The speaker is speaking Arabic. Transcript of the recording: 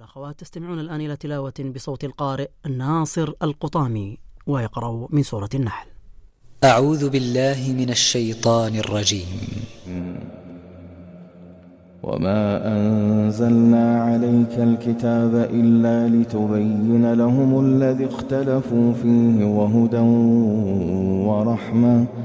والأخوات، تستمعون الآن إلى تلاوة بصوت القارئ ناصر القطامي، ويقرأ من سورة النحل. أعوذ بالله من الشيطان الرجيم. وما أنزلنا عليك الكتاب إلا لتبين لهم الذي اختلفوا فيه وهدى ورحمة